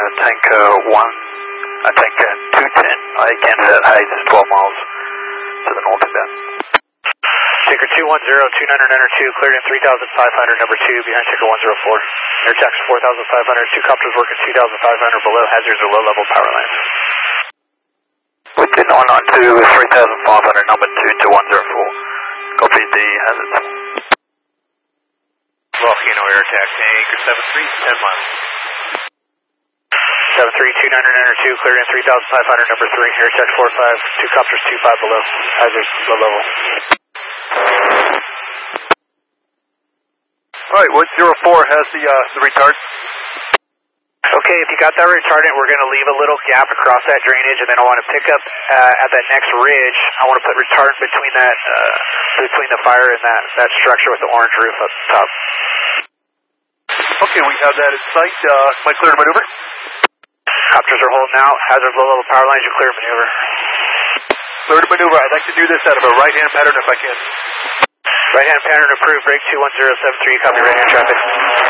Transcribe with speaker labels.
Speaker 1: Tanker 210, Kansas at Hayes is 12 miles to the north of that.
Speaker 2: Tanker 210, 29er enter 2, cleared in 3,500, number 2, behind Tanker 104. Air taxi 4,500, 2 copters working 2,500, below hazards or low level power lines.
Speaker 1: Within 992 with 3,500, number 2 to 104. Copy the hazards.
Speaker 3: Volcano Air Taxi, Anchor 73, 10 miles.
Speaker 2: 73, 29er enter 2, cleared in 3,500, number 3, air taxi 45, 2 copters 25 below, hazards low level.
Speaker 3: Alright, 104 has the retard.
Speaker 2: Okay, if you got that retardant, we're going to leave a little gap across that drainage, and then I want to pick up at that next ridge. I want to put retardant between that, between the fire and that structure with the orange roof up top.
Speaker 3: Okay, we have that in sight. Am I clear to maneuver?
Speaker 2: Copters are holding out. Hazard low level power lines, you're clear to maneuver.
Speaker 3: Clear to maneuver. I'd like to do this out of a right-hand pattern if I can.
Speaker 2: Right hand pattern approved, break 21073, copy right hand traffic.